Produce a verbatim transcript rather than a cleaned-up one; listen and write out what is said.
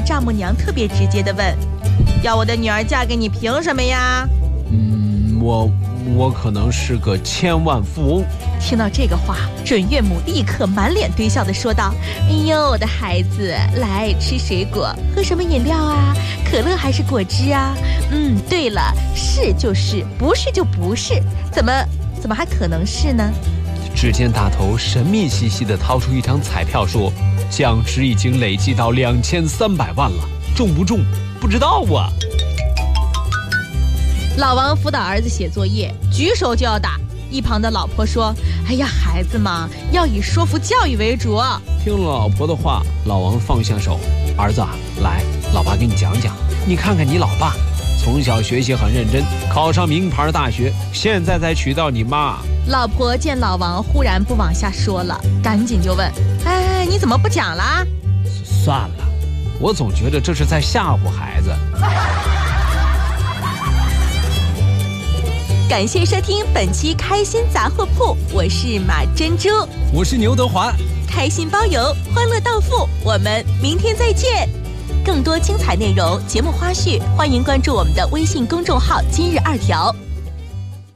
丈母娘特别直接地问：“要我的女儿嫁给你，凭什么呀？” 嗯，我我可能是个千万富翁。 听到这个话，准岳母立刻满脸堆笑地说道：“哎呦，我的孩子，来吃水果，喝什么饮料啊？可乐还是果汁啊？嗯，对了，是就是，不是就不是，怎么怎么还可能是呢？” 只见大头神秘兮兮地掏出一张彩票，说：“奖值已经累计到两千三百万了，中不中不知道啊。” 老王辅导儿子写作业，举手就要打。一旁的老婆说：“哎呀，孩子嘛，要以说服教育为主。” 听了老婆的话，老王放下手：“儿子，来，老爸给你讲讲。你看看你老爸，从小学习很认真，考上名牌大学，现在才娶到你妈。” 老婆见老王忽然不往下说了，赶紧就问：“哎，你怎么不讲啦？” 算了，我总觉得这是在吓唬孩子。 感谢收听本期开心杂货铺，我是马珍珠， 我是牛德华， 开心包邮，欢乐到付，我们明天再见。更多精彩内容、节目花絮，欢迎关注我们的微信公众号“今日二条”。